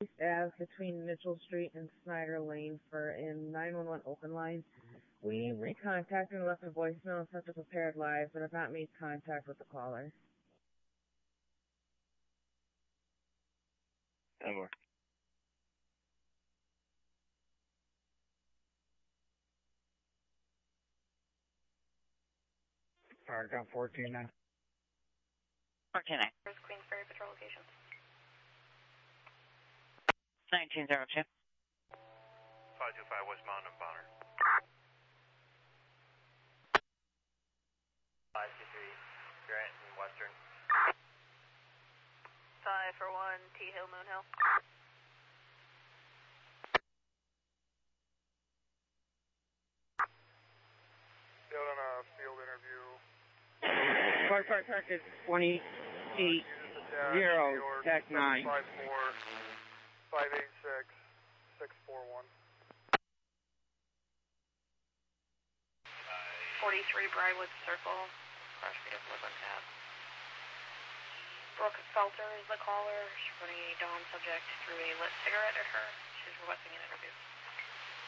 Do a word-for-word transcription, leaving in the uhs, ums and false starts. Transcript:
East Ave between Mitchell Street and Snyder Lane for in nine one one open line. We recontacted and left a voicemail and sent a prepared live, but have not made contact with the caller. No more. Alright, got fourteen now. fourteen nine. Where's Queensbury Patrol location? nineteen zero two. five two five West Mountain Bonner. five two three Grant and Western. five for one, T Hill, Moon Hill. Field on a field interview. Park, park, park is twenty-eight zero, Tech nine. five four five eight six six four one. forty-three Briarwood Circle, crash vehicle was untapped. Brooke Felter is the caller. She's running a Dom subject through a lit cigarette at her. She's requesting an interview.